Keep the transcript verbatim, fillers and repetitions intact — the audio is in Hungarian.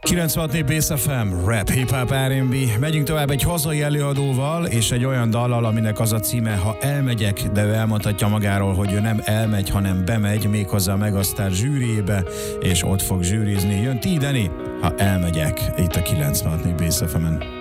kilencvenhat Bass ef em, rap, hip-hop, er and bé. Megyünk tovább egy hazai előadóval, és egy olyan dallal, aminek az a címe, ha elmegyek, de ő elmondhatja magáról, hogy ő nem elmegy, hanem bemegy, méghozzá a Megasztár zsűriébe, és ott fog zsűrizni. Jön T. Denny, ha elmegyek, itt a kilencvenhat Bass ef emen.